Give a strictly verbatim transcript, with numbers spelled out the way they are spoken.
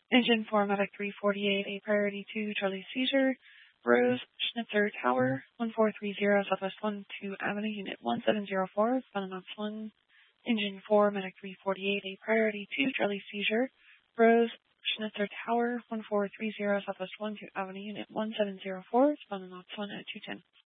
Engine four, Medic three forty-eight, a priority two, Charlie Seizure, Rose Schnitzer Tower, one four three zero, Southwest one two Avenue, Unit one seven zero four, responding on one. Engine four, Medic three forty-eight, a priority two, Charlie Seizure, Rose Schnitzer Tower, one four three zero, Southwest one two Avenue, Unit one seven zero four, responding on one at two ten.